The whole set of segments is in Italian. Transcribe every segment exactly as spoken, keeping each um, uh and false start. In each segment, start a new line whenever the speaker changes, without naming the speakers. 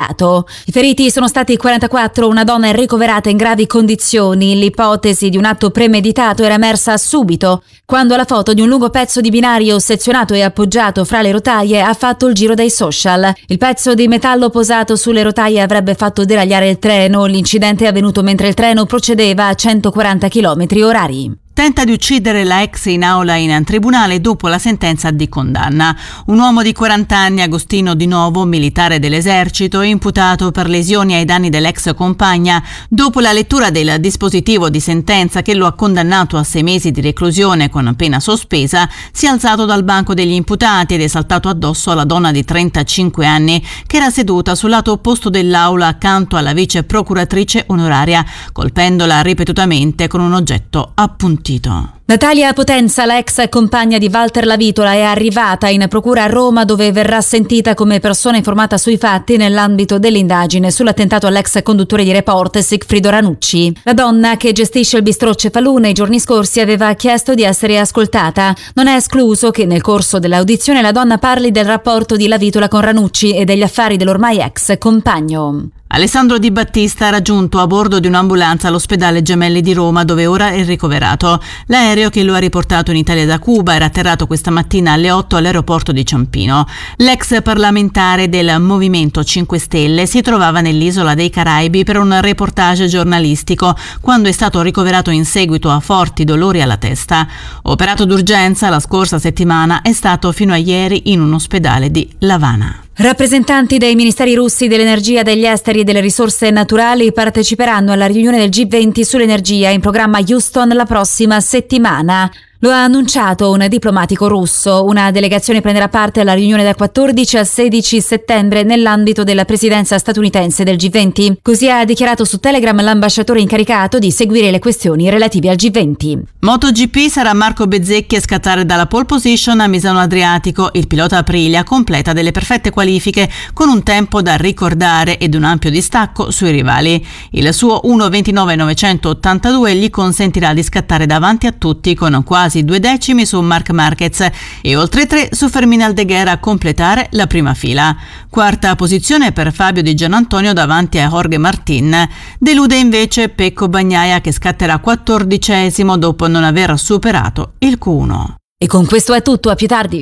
Stato. I feriti sono stati quarantaquattro, una donna è ricoverata in gravi condizioni. L'ipotesi di un atto premeditato era emersa subito, quando la foto di un lungo pezzo di binario sezionato e appoggiato fra le rotaie ha fatto il giro dei social. Il pezzo di metallo posato sulle rotaie avrebbe fatto deragliare il treno. L'incidente è avvenuto mentre il treno procedeva a centoquaranta chilometri orari.
Tenta di uccidere la ex in aula in tribunale dopo la sentenza di condanna. Un uomo di quaranta anni, Agostino Di Novo, militare dell'esercito, è imputato per lesioni ai danni dell'ex compagna. Dopo la lettura del dispositivo di sentenza che lo ha condannato a sei mesi di reclusione con pena sospesa, si è alzato dal banco degli imputati ed è saltato addosso alla donna di trentacinque anni che era seduta sul lato opposto dell'aula accanto alla vice procuratrice onoraria, colpendola ripetutamente con un oggetto appuntito.
Natalia Potenza, la ex compagna di Walter Lavitola, è arrivata in procura a Roma, dove verrà sentita come persona informata sui fatti nell'ambito dell'indagine sull'attentato all'ex conduttore di Report Sigfrido Ranucci. La donna, che gestisce il bistrò Cefalù, nei giorni scorsi aveva chiesto di essere ascoltata. Non è escluso che nel corso dell'audizione la donna parli del rapporto di Lavitola con Ranucci e degli affari dell'ormai ex compagno.
Alessandro Di Battista ha raggiunto a bordo di un'ambulanza all'ospedale Gemelli di Roma, dove ora è ricoverato. L'aereo che lo ha riportato in Italia da Cuba era atterrato questa mattina alle otto all'aeroporto di Ciampino. L'ex parlamentare del Movimento cinque Stelle si trovava nell'isola dei Caraibi per un reportage giornalistico quando è stato ricoverato in seguito a forti dolori alla testa. Operato d'urgenza la scorsa settimana, è stato fino a ieri in un ospedale di L'Avana.
Rappresentanti dei ministeri russi dell'energia, degli esteri e delle risorse naturali parteciperanno alla riunione del G venti sull'energia in programma a Houston la prossima settimana. Lo ha annunciato un diplomatico russo. Una delegazione prenderà parte alla riunione dal quattordici al sedici settembre nell'ambito della presidenza statunitense del G venti. Così ha dichiarato su Telegram l'ambasciatore incaricato di seguire le questioni relative al G venti.
MotoGP sarà Marco Bezzecchi a scattare dalla pole position a Misano Adriatico. Il pilota Aprilia completa delle perfette qualifiche con un tempo da ricordare ed un ampio distacco sui rivali. Il suo uno ventinove novecentottantadue gli consentirà di scattare davanti a tutti con quasi due decimi su Marc Marquez e oltre tre su Fermín Aldeguer a completare la prima fila. Quarta posizione per Fabio Di Giannantonio davanti a Jorge Martín. Delude invece Pecco Bagnaia, che scatterà quattordicesimo dopo non aver superato il Q uno.
E con questo è tutto, a più tardi.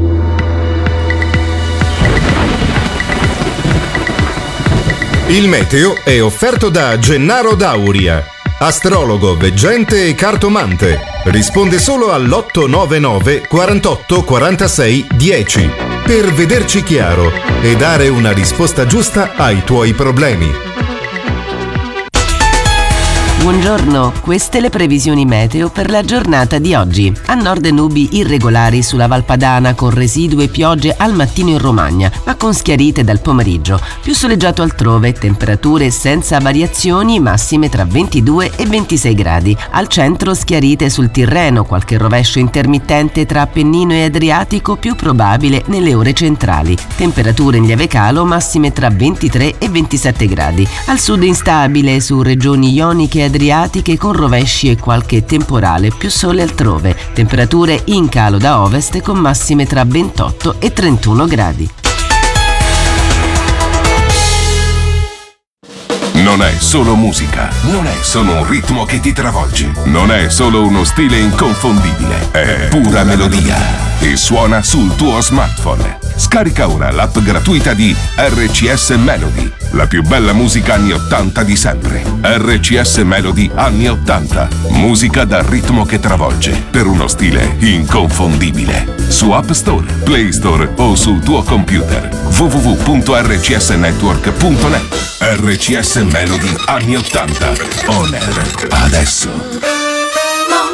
Il meteo è offerto da Gennaro Dauria, astrologo, veggente e cartomante. Risponde solo all'otto nove nove quarantotto quarantasei dieci per vederci chiaro e dare una risposta giusta ai tuoi problemi.
Buongiorno, queste le previsioni meteo per la giornata di oggi. A nord nubi irregolari sulla Valpadana con residue piogge al mattino in Romagna, ma con schiarite dal pomeriggio. Più soleggiato altrove, temperature senza variazioni, massime tra ventidue e ventisei gradi. Al centro schiarite sul Tirreno, qualche rovescio intermittente tra Appennino e Adriatico più probabile nelle ore centrali. Temperature in lieve calo, massime tra ventitré e ventisette gradi. Al sud instabile su regioni ioniche e adriatiche con rovesci e qualche temporale, più sole altrove. Temperature in calo da ovest con massime tra ventotto e trentuno gradi.
Non è solo musica, non è solo un ritmo che ti travolge, non è solo uno stile inconfondibile, è pura melodia e suona sul tuo smartphone. Scarica ora l'app gratuita di R C S Melody, la più bella musica anni ottanta di sempre. R C S Melody anni ottanta, musica dal ritmo che travolge, per uno stile inconfondibile. Su App Store, Play Store o sul tuo computer. w w w punto r c s network punto net. R C S Melody anni ottanta, on air adesso.